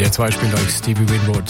WDR 2 spielt euch Stevie Winwood.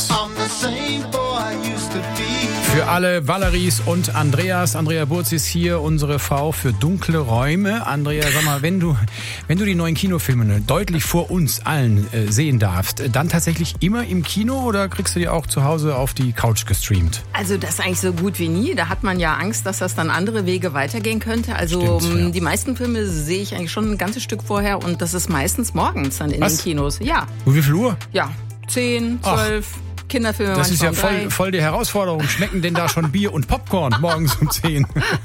Für alle Valeries und Andreas. Andrea Burz ist hier, unsere Frau für dunkle Räume. Andrea, sag mal, wenn du die neuen Kinofilme deutlich vor uns allen sehen darfst, dann tatsächlich immer im Kino oder kriegst du die auch zu Hause auf die Couch gestreamt? Also das ist eigentlich so gut wie nie. Da hat man ja Angst, dass das dann andere Wege weitergehen könnte. Also Stimmt, ja. Die meisten Filme sehe ich eigentlich schon ein ganzes Stück vorher und das ist meistens morgens dann in den Kinos. Ja. Und wie viel Uhr? Ja, 10, 12... Kinderfilme. Das ist ja voll die Herausforderung. Schmecken denn da schon Bier und Popcorn morgens um 10?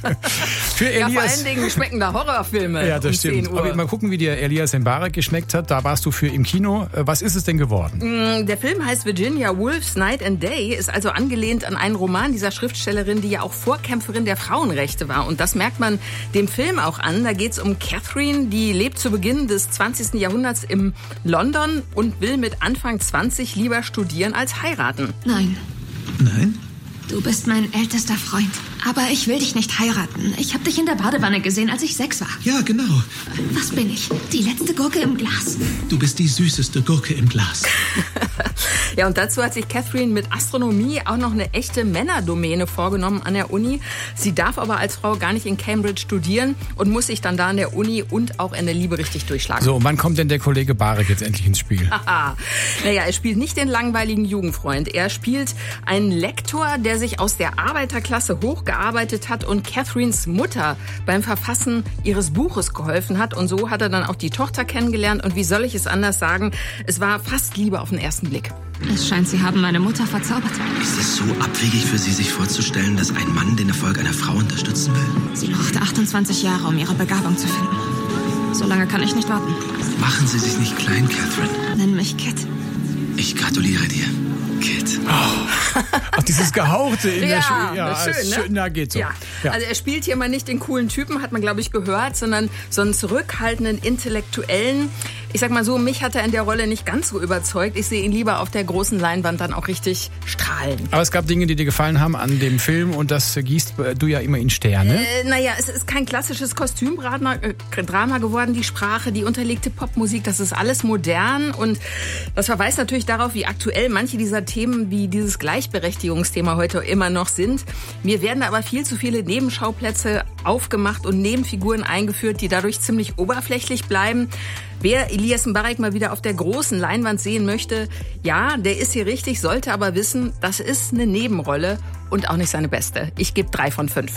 Für Elias. Ja, vor allen Dingen schmecken da Horrorfilme. Ja, das stimmt. 10 Uhr. Aber mal gucken, wie dir Elias Mbarek geschmeckt hat. Da warst du für im Kino. Was ist es denn geworden? Der Film heißt Virginia Woolf's Night and Day, ist also angelehnt an einen Roman dieser Schriftstellerin, die ja auch Vorkämpferin der Frauenrechte war. Und das merkt man dem Film auch an. Da geht es um Catherine, die lebt zu Beginn des 20. Jahrhunderts in London und will mit Anfang 20 lieber studieren als heiraten. Nein. Nein? Du bist mein ältester Freund. Aber ich will dich nicht heiraten. Ich habe dich in der Badewanne gesehen, als ich 6 war. Ja, genau. Was bin ich? Die letzte Gurke im Glas? Du bist die süßeste Gurke im Glas. Ja, und dazu hat sich Catherine mit Astronomie auch noch eine echte Männerdomäne vorgenommen an der Uni. Sie darf aber als Frau gar nicht in Cambridge studieren und muss sich dann da an der Uni und auch in der Liebe richtig durchschlagen. So, wann kommt denn der Kollege Barek jetzt endlich ins Spiel? Naja, er spielt nicht den langweiligen Jugendfreund. Er spielt einen Lektor, der sich aus der Arbeiterklasse hochgearbeitet hat und Catherines Mutter beim Verfassen ihres Buches geholfen hat. Und so hat er dann auch die Tochter kennengelernt. Und wie soll ich es anders sagen? Es war fast Liebe auf den ersten Blick. Es scheint, Sie haben meine Mutter verzaubert. Ist es so abwegig für Sie, sich vorzustellen, dass ein Mann den Erfolg einer Frau unterstützen will? Sie brauchte 28 Jahre, um ihre Begabung zu finden. So lange kann ich nicht warten. Machen Sie sich nicht klein, Catherine. Nenn mich Kit. Ich gratuliere dir, Kit. Ach, dieses Gehauchte in der Schule. Ja, schön, ne? Schön, na, geht so. Ja. Also er spielt hier mal nicht den coolen Typen, hat man, glaube ich, gehört, sondern so einen zurückhaltenden, intellektuellen. Ich sag mal so, mich hat er in der Rolle nicht ganz so überzeugt. Ich sehe ihn lieber auf der großen Leinwand dann auch richtig strahlen. Aber es gab Dinge, die dir gefallen haben an dem Film und das gießt du ja immer in Sterne. Naja, es ist kein klassisches Kostümdrama geworden. Die Sprache, die unterlegte Popmusik, das ist alles modern und das verweist natürlich darauf, wie aktuell manche dieser Themen wie dieses Gleichberechtigungsthema heute immer noch sind. Mir werden aber viel zu viele Nebenschauplätze aufgemacht und Nebenfiguren eingeführt, die dadurch ziemlich oberflächlich bleiben. Wer Elias Mbarek mal wieder auf der großen Leinwand sehen möchte, ja, der ist hier richtig, sollte aber wissen, das ist eine Nebenrolle und auch nicht seine beste. Ich gebe 3 von 5.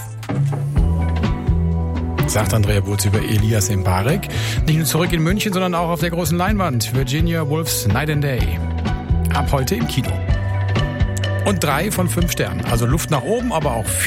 Sagt Andrea Burz über Elias Mbarek. Nicht nur zurück in München, sondern auch auf der großen Leinwand. Virginia Woolf's Night and Day. Ab heute im Kino. Und 3 von 5 Sternen. Also Luft nach oben, aber auch viel